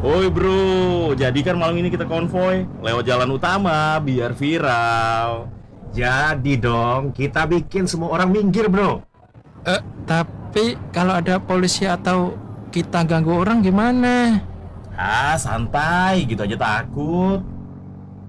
Oi bro, jadi kan malam ini kita konvoy lewat jalan utama biar viral. Jadi dong, kita bikin semua orang minggir, bro. Tapi kalau ada polisi atau kita ganggu orang gimana? Ah, santai gitu aja takut.